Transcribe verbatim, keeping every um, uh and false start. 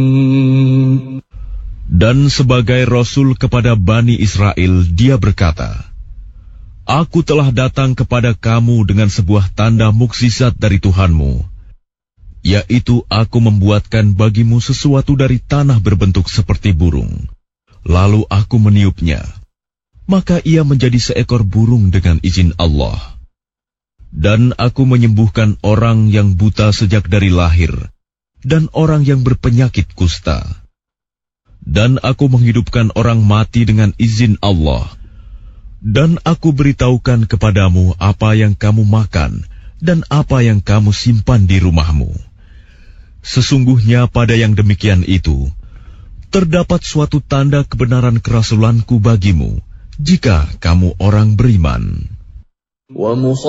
Dan sebagai Rasul kepada Bani Israel, dia berkata, Aku telah datang kepada kamu dengan sebuah tanda mukjizat dari Tuhanmu, yaitu aku membuatkan bagimu sesuatu dari tanah berbentuk seperti burung. Lalu aku meniupnya, maka ia menjadi seekor burung dengan izin Allah. Dan aku menyembuhkan orang yang buta sejak dari lahir, dan orang yang berpenyakit kusta. Dan aku menghidupkan orang mati dengan izin Allah. Dan aku beritahukan kepadamu apa yang kamu makan dan apa yang kamu simpan di rumahmu. Sesungguhnya pada yang demikian itu, terdapat suatu tanda kebenaran kerasulanku bagimu, jika kamu orang beriman.